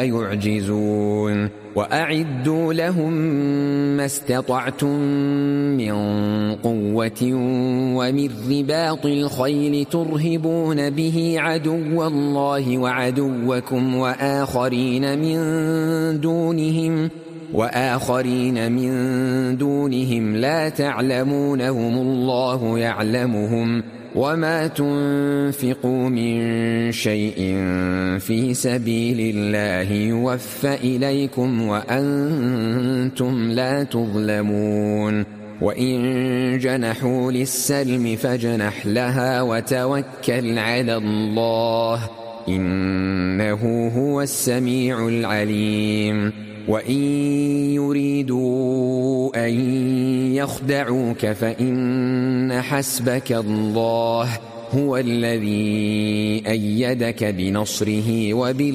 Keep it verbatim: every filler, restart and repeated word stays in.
يعجزون وأعدوا لهم ما استطعتم من قوة ومن رباط الخيل ترهبون به عدو الله وعدوكم وآخرين من دونهم وآخرين من دونهم لا تعلمونهم الله يعلمهم وما تنفقوا من شيء في سبيل الله يوفى إليكم وأنتم لا تظلمون وإن جنحوا للسلم فاجنح لها وتوكل على الله إنه هو السميع العليم وإن يريدوا أن يخدعوك فإن حسبك الله هو الذي أيدك بنصره وبالمؤمنين